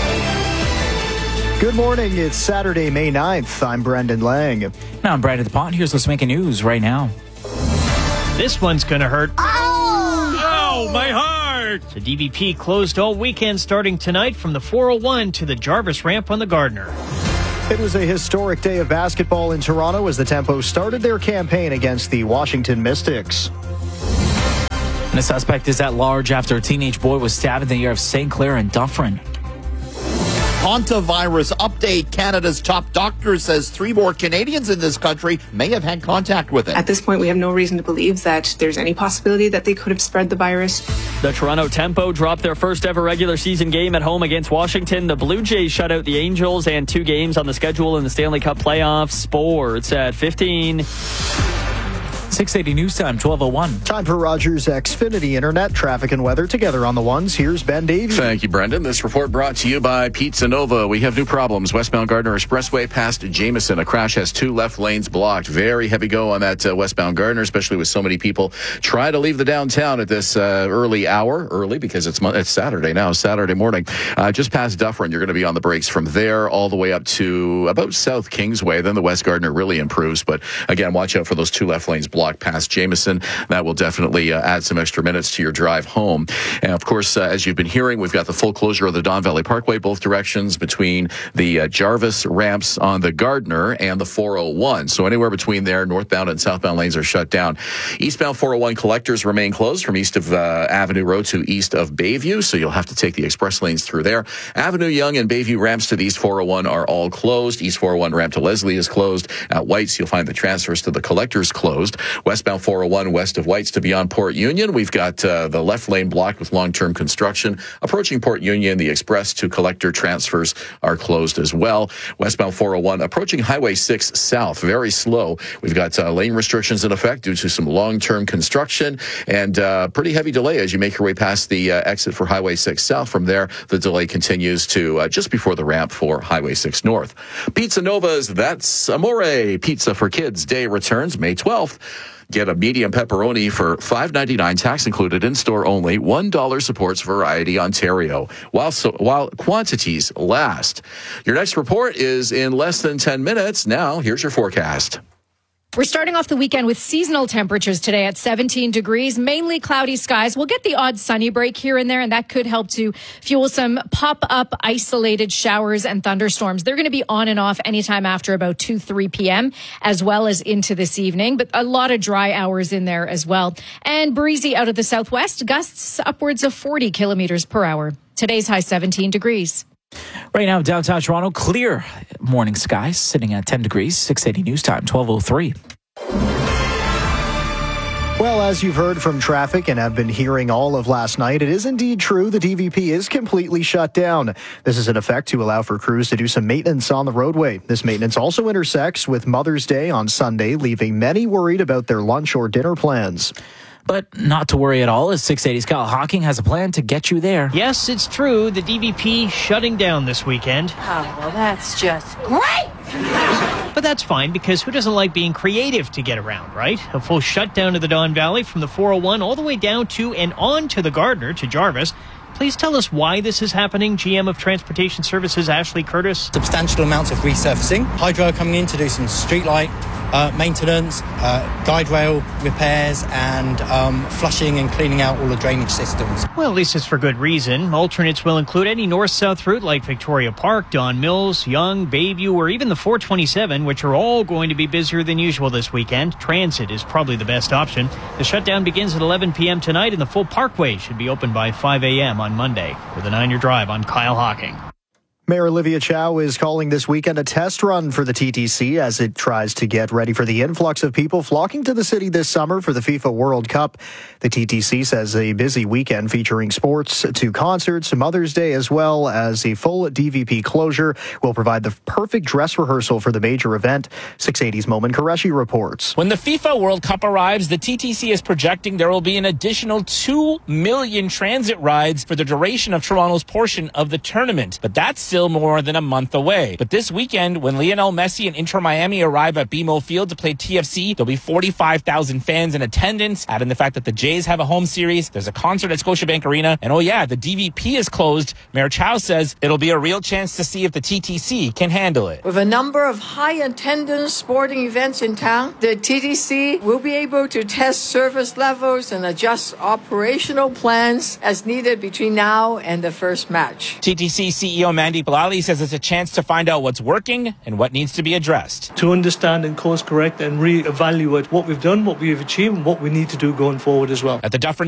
Good morning. It's Saturday, May 9th. I'm Brendan Lang. Now I'm Brandon DePont. Here's what's making news right now. This one's going to hurt. Ow, my heart! The DVP closed all weekend starting tonight from the 401 to the Jarvis ramp on the Gardiner. It was a historic day of basketball in Toronto as the Tempo started their campaign against the Washington Mystics. And a suspect is at large after a teenage boy was stabbed in the area of St. Clair and Dufferin. Hantavirus update. Canada's top doctor says 3 more Canadians in this country may have had contact with it. At this point, we have no reason to believe that there's any possibility that they could have spread the virus. The Toronto Tempo dropped their first ever regular season game at home against Washington. The Blue Jays shut out the Angels, and 2 games on the schedule in the Stanley Cup playoffs. Sports at 15. 680 News Time, 12:01. Time for Rogers Xfinity Internet traffic and weather together on the ones. Here's Ben Davey. Thank you, Brendan. This report brought to you by Pizza Nova. We have new problems. Westbound Gardiner Expressway past Jameson. A crash has 2 left lanes blocked. Very heavy go on that westbound Gardiner, especially with so many people trying to leave the downtown at this early hour. Early because it's Saturday now, Saturday morning. Just past Dufferin, you're going to be on the brakes from there all the way up to about South Kingsway. Then the West Gardiner really improves. But again, watch out for those 2 left lanes blocked past Jameson. That will definitely add some extra minutes to your drive home. And of course, as you've been hearing, we've got the full closure of the Don Valley Parkway, both directions between the Jarvis ramps on the Gardiner and the 401. So anywhere between there, northbound and southbound lanes are shut down. Eastbound 401 collectors remain closed from east of Avenue Road to east of Bayview. So you'll have to take the express lanes through there. Avenue Yonge and Bayview ramps to the East 401 are all closed. East 401 ramp to Leslie is closed. At White's, you'll find the transfers to the collectors closed. Westbound 401 west of White's to beyond Port Union. We've got the left lane blocked with long-term construction. Approaching Port Union, the express to collector transfers are closed as well. Westbound 401 approaching Highway 6 south, very slow. We've got lane restrictions in effect due to some long-term construction and pretty heavy delay as you make your way past the exit for Highway 6 south. From there, the delay continues to just before the ramp for Highway 6 north. Pizza Nova's That's Amore Pizza for Kids Day returns May 12th. Get a medium pepperoni for $5.99, tax included, in-store only. $1 supports Variety Ontario, while quantities last. Your next report is in less than 10 minutes. Now, here's your forecast. We're starting off the weekend with seasonal temperatures today at 17 degrees, mainly cloudy skies. We'll get the odd sunny break here and there, and that could help to fuel some pop-up isolated showers and thunderstorms. They're going to be on and off anytime after about 2-3 p.m., as well as into this evening, but a lot of dry hours in there as well. And breezy out of the southwest, gusts upwards of 40 kilometers per hour. Today's high 17 degrees. Right now, downtown Toronto, clear morning skies, sitting at 10 degrees, 680 News Time, 12:03. Well, as you've heard from traffic and have been hearing all of last night, it is indeed true the DVP is completely shut down. This is in effect to allow for crews to do some maintenance on the roadway. This maintenance also intersects with Mother's Day on Sunday, leaving many worried about their lunch or dinner plans. But not to worry at all, as 680's Kyle Hawking has a plan to get you there. Yes, it's true. The DVP shutting down this weekend. Oh, well, that's just great! But that's fine, because who doesn't like being creative to get around, right? A full shutdown of the Don Valley from the 401 all the way down to and on to the Gardiner to Jarvis. Please tell us why this is happening. GM of Transportation Services, Ashley Curtis. Substantial amounts of resurfacing. Hydro coming in to do some streetlight maintenance, guide rail repairs, and flushing and cleaning out all the drainage systems. Well, at least it's for good reason. Alternates will include any north-south route like Victoria Park, Don Mills, Yonge, Bayview, or even the 427, which are all going to be busier than usual this weekend. Transit is probably the best option. The shutdown begins at 11 p.m. tonight, and the full parkway should be open by 5 a.m. on Monday. For the 9 Year Drive, I'm Kyle Hocking. Mayor Olivia Chow is calling this weekend a test run for the TTC as it tries to get ready for the influx of people flocking to the city this summer for the FIFA World Cup. The TTC says a busy weekend featuring sports to concerts, Mother's Day, as well as a full DVP closure will provide the perfect dress rehearsal for the major event. 680's Momin Qureshi reports. When the FIFA World Cup arrives, the TTC is projecting there will be an additional 2 million transit rides for the duration of Toronto's portion of the tournament. But that's still more than a month away. But this weekend, when Lionel Messi and Inter Miami arrive at BMO Field to play TFC, there'll be 45,000 fans in attendance. Add in the fact that the Jays have a home series, there's a concert at Scotiabank Arena, and oh yeah, the DVP is closed. Mayor Chow says it'll be a real chance to see if the TTC can handle it. With a number of high-attendance sporting events in town, the TTC will be able to test service levels and adjust operational plans as needed between now and the first match. TTC CEO Mandy Bilali says it's a chance to find out what's working and what needs to be addressed. To understand and course correct and re-evaluate what we've done, what we've achieved, and what we need to do going forward as well. At the Dufferin